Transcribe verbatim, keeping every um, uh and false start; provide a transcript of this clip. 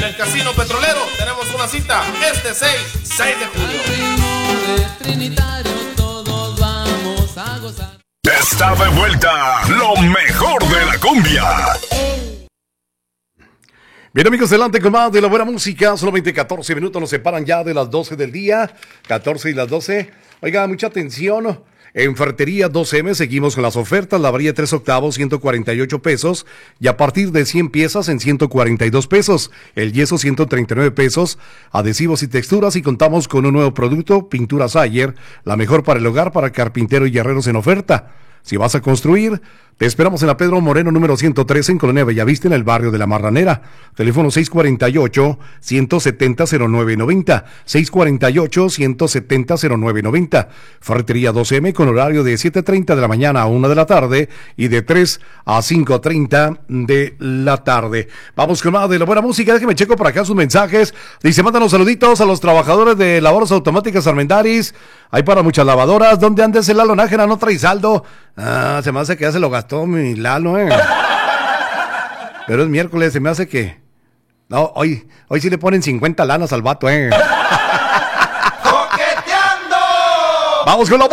En el Casino Petrolero tenemos una cita este seis de julio. Todos vamos a gozar. Está de vuelta lo mejor de la cumbia. Bien, amigos, adelante con más de la buena música. Solamente catorce minutos nos separan ya de las doce del día. catorce y las doce. Oiga, mucha atención. En Ferretería dos eme seguimos con las ofertas. La varilla tres octavos, ciento cuarenta y ocho pesos. Y a partir de cien piezas en ciento cuarenta y dos pesos. El yeso, ciento treinta y nueve pesos. Adhesivos y texturas. Y contamos con un nuevo producto, Pintura Sayer. La mejor para el hogar, para carpintero y herreros en oferta. Si vas a construir, te esperamos en la Pedro Moreno número ciento trece en Colonia Bellavista, en el barrio de La Marranera. Teléfono seis cuarenta y ocho, ciento setenta, cero nueve noventa. seis cuarenta y ocho, ciento setenta, cero nueve noventa. Ferretería dos eme con horario de siete treinta de la mañana a una de la tarde y de tres a cinco treinta de la tarde. Vamos con más de la buena música. Déjeme checo por acá sus mensajes. Dice, mándanos saluditos a los trabajadores de lavadoras automáticas Armendaris. Hay para muchas lavadoras. ¿Dónde andes el Lalo Nájera? No trae saldo. Ah, se me hace que ya se lo gastó mi Lalo, eh. Pero es miércoles, se me hace que... No, hoy, hoy sí le ponen cincuenta lanas al vato, eh. ¡Coqueteando! Vamos con la